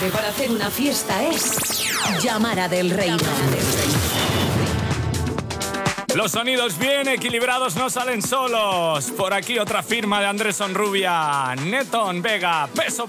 clave para hacer una fiesta es llamar a Del Reino. Los sonidos bien equilibrados no salen solos. Por aquí otra firma de Andrés Onrubia, Neton Vega, Peso